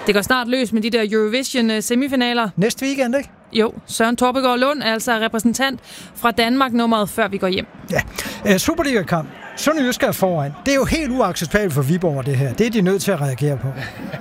Det går snart løs med de der Eurovision-semifinaler. Næste weekend, ikke? Jo, Søren Torpegaard Lund er altså repræsentant fra Danmark-nummeret, før vi går hjem. Ja, Superliga-kamp. Sønderjyske er foran. Det er jo helt uacceptabelt for Viborg, det her. Det er de nødt til at reagere på.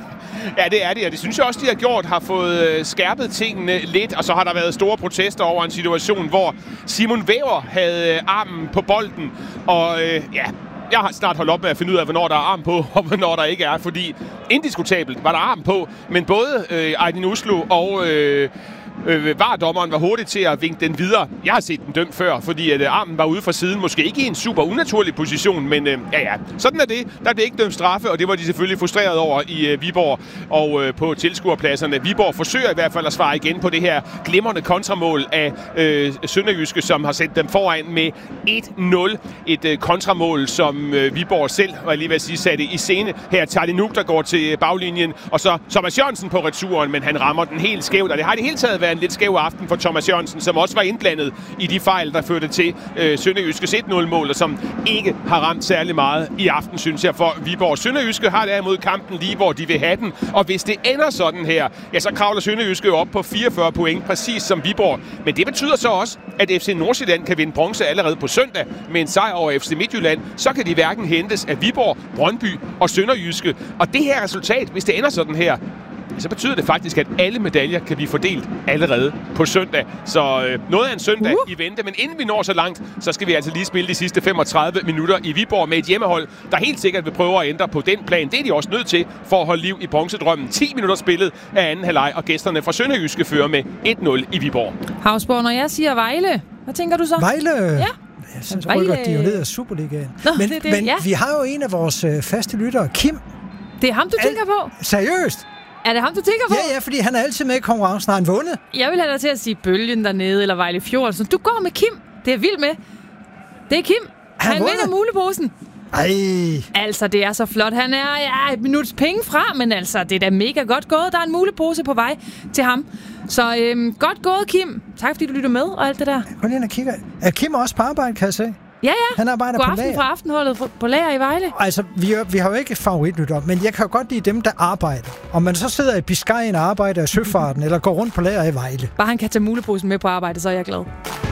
Ja, det er det, og det synes jeg også, de har gjort, har fået skærpet tingene lidt, og så har der været store protester over en situation, hvor Simon Væver havde armen på bolden, og jeg har snart holdt op med at finde ud af, hvornår der er arm på, og hvornår der ikke er, fordi indiskutabelt var der arm på, men både Aydin Uslu og VAR-dommeren var hurtig til at vinke den videre. Jeg har set den dømt før, fordi at armen var ude fra siden. Måske ikke i en super unaturlig position, men sådan er det. Der blev ikke dømt straffe, og det var de selvfølgelig frustreret over i Viborg og på tilskuerpladserne. Viborg forsøger i hvert fald at svare igen på det her glimrende kontramål af Sønderjyske, som har sendt dem foran med 1-0. Et kontramål, som Viborg selv, var lige ved at sige, satte i scene. Her tager det nu, der går til baglinjen, og så Thomas Jørgensen på returen, men han rammer den helt skævt, og det har det hele taget været en lidt skæv aften for Thomas Jørgensen, som også var indblandet i de fejl, der førte til Sønderjyskes 1-0-mål, og som ikke har ramt særlig meget i aften, synes jeg, for Viborg. Sønderjyske har derimod kampen lige, hvor de vil have den, og hvis det ender sådan her, ja, så kravler Sønderjyske jo op på 44 point, præcis som Viborg. Men det betyder så også, at FC Nordsjælland kan vinde bronze allerede på søndag med en sejr over FC Midtjylland. Så kan de hverken hentes af Viborg, Brøndby og Sønderjyske. Og det her resultat, hvis det ender sådan her, så betyder det faktisk, at alle medaljer kan blive fordelt allerede på søndag. Så noget af en søndag i vente. Men inden vi når så langt, så skal vi altså lige spille de sidste 35 minutter i Viborg med et hjemmehold, der helt sikkert vil prøve at ændre på den plan. Det er de også nødt til for at holde liv i bronzedrømmen. 10 minutter spillet af anden halvleg, og gæsterne fra Sønderjyske fører med 1-0 i Viborg. Havsborg, når jeg siger Vejle, hvad tænker du så? Vejle? Ja. Jeg synes, rykker de jo ned af Superligaen. Men vi har jo en af vores faste lyttere, Kim. Det er ham, du tænker på? Seriøst? Er det ham, du tænker på? Ja, fordi han er altid med i konkurrencen, har han vundet. Jeg vil have dig til at sige Bølgen dernede, eller Vejle Fjord. Så du går med Kim. Det er vildt med. Det er Kim. Han vinder muleposen. Ej. Altså, det er så flot. Han er et minuts penge fra, men altså, det er da mega godt gået. Der er en mulepose på vej til ham. Så godt gået, Kim. Tak, fordi du lytter med og alt det der. Prøv lige at kigge. Er Kim også på arbejde, kan jeg se? Ja. Han arbejder på lager. God aften fra Aftenholdet på lager i Vejle. Altså, vi har jo ikke favoritlytter, men jeg kan jo godt lide dem, der arbejder. Om man så sidder i Biscayen og arbejder i søfarten, eller går rundt på lager i Vejle. Bare han kan tage muleposen med på arbejde, så er jeg glad.